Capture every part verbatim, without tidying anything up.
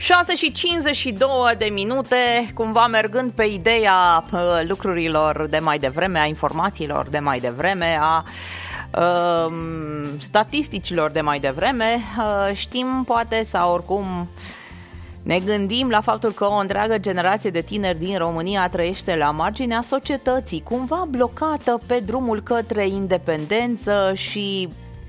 șase și cincizeci și două de minute, cumva mergând pe ideea lucrurilor de mai devreme, a informațiilor de mai devreme, a uh, statisticilor de mai devreme, uh, știm poate sau oricum ne gândim la faptul că o întreagă generație de tineri din România trăiește la marginea societății, cumva blocată pe drumul către independență și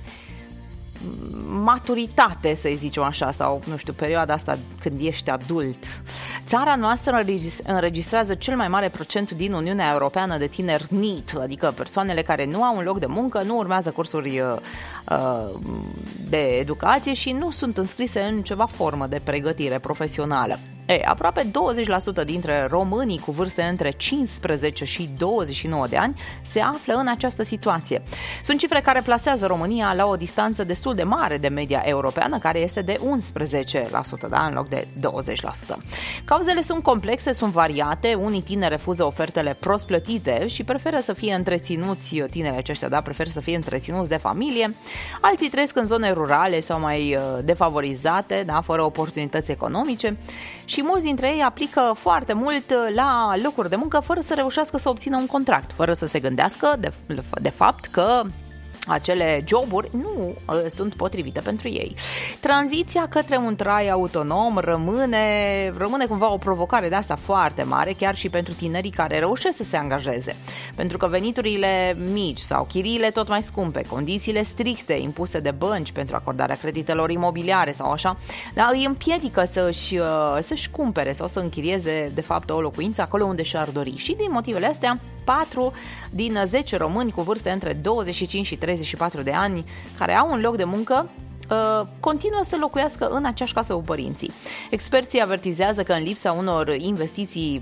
maturitate, să zicem așa, sau, nu știu, perioada asta când ești adult. Țara noastră înregistrează cel mai mare procent din Uniunea Europeană de tineri N E E T, adică persoanele care nu au un loc de muncă, nu urmează cursuri uh, de educație și nu sunt înscrise în ceva formă de pregătire profesională. Ei, aproape douăzeci la sută dintre românii cu vârste între cincisprezece și douăzeci și nouă de ani se află în această situație. Sunt cifre care plasează România la o distanță destul de mare de media europeană, care este de unsprezece la sută, da, în loc de douăzeci la sută. Cauzele sunt complexe, sunt variate, unii tineri refuză ofertele prost plătite și preferă să fie întreținuți, tinerii aceștia, da, preferă să fie întreținuți de familie, alții trăiesc în zone rurale sau mai defavorizate, da, fără oportunități economice. Și mulți dintre ei aplică foarte mult la locuri de muncă fără să reușească să obțină un contract, fără să se gândească de, de fapt că acele joburi nu uh, sunt potrivite pentru ei. Tranziția către un trai autonom rămâne, rămâne cumva o provocare de asta foarte mare, chiar și pentru tinerii care reușesc să se angajeze. Pentru că veniturile mici sau chiriile tot mai scumpe, condițiile stricte impuse de bănci pentru acordarea creditelor imobiliare sau așa, da, îi împiedică să-și, uh, să-și cumpere sau să închirieze de fapt o locuință acolo unde și-ar dori. Și din motivele astea, patru din zece români cu vârste între douăzeci și cinci și treizeci și patru de ani care au un loc de muncă continuă să locuiască în aceeași casă cu părinții. Experții avertizează că în lipsa unor investiții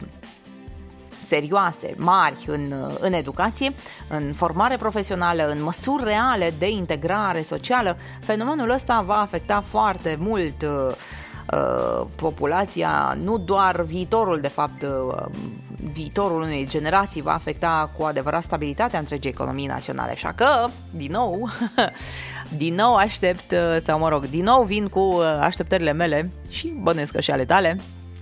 serioase, mari în, în educație, în formare profesională, în măsuri reale de integrare socială, fenomenul ăsta va afecta foarte mult uh, populația, nu doar viitorul, de fapt, uh, viitorul unei generații va afecta cu adevărat stabilitatea întregii economii naționale. Așa că, din nou, din nou aștept, sau mă rog, din nou vin cu așteptările mele și bănuiesc că și ale tale,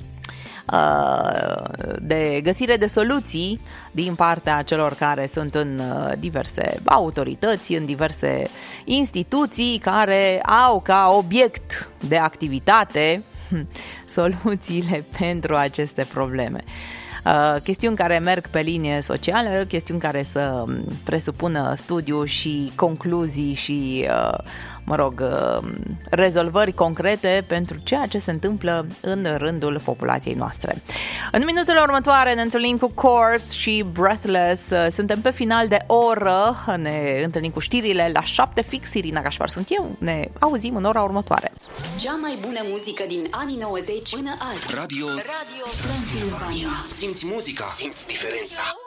de găsire de soluții din partea celor care sunt în diverse autorități, în diverse instituții care au ca obiect de activitate soluțiile pentru aceste probleme. Uh, chestiuni care merg pe linie socială, chestiuni care să presupună studiu și concluzii și, uh, mă rog, uh, rezolvări concrete pentru ceea ce se întâmplă în rândul populației noastre. În minutele următoare ne întâlnim cu Course și Breathless. Suntem pe final de oră, ne întâlnim cu știrile la șapte fix. Irina Gașpar sunt eu, ne auzim în ora următoare. Cea mai bună muzică din anii nouăzeci până azi. Radio, Radio Transilvania. Simți muzica, simți diferența.